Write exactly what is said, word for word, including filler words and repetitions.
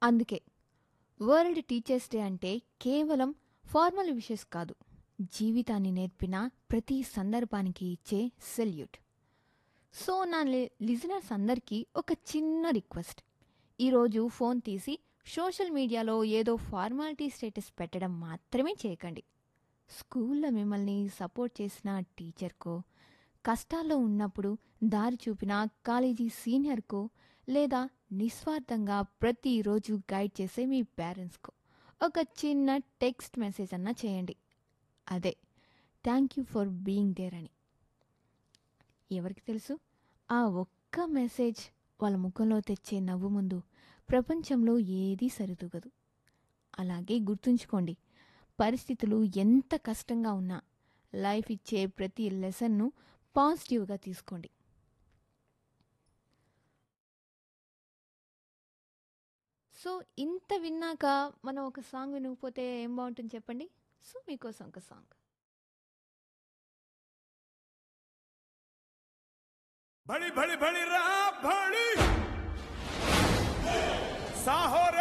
అందుకే world teachers day అంటే కేవలం ఫార్మల్ విషెస్ కాదు, జీవితాన్ని నేర్పిన ప్రతి సందర్భానికి ఇచ్చే సెల్యూట్. సో నా లిజనర్స్ అందరికీ ఒక చిన్న రిక్వెస్ట్. ఈరోజు ఫోన్ తీసి సోషల్ మీడియాలో ఏదో ఫార్మాలిటీ స్టేటస్ పెట్టడం మాత్రమే చేయకండి. స్కూల్లో మిమ్మల్ని సపోర్ట్ చేసిన టీచర్కో, కష్టాల్లో ఉన్నప్పుడు దారి చూపిన కాలేజీ సీనియర్కో, లేదా నిస్వార్థంగా ప్రతిరోజు గైడ్ చేసే మీ పేరెంట్స్కో ఒక చిన్న టెక్స్ట్ మెసేజ్ అన్నా చేయండి. అదే thank you for being there అని. ఎవరికి తెలుసు, ఆ ఒక్క మెసేజ్ వాళ్ళ ముఖంలో తెచ్చే నవ్వు ముందు ప్రపంచంలో ఏదీ సరితూగదు. అలాగే గుర్తుంచుకోండి, పరిస్థితులు ఎంత కష్టంగా ఉన్నా లైఫ్ ఇచ్చే ప్రతి లెసన్ను పాజిటివ్గా తీసుకోండి. సో ఇంత విన్నాక మనం ఒక సాంగ్ వినకపోతే ఏం బాగుంటుంది చెప్పండి. సో మీకోసం ఒక సాంగ్. बड़ी बड़ी बड़ी रा बड़ी साहो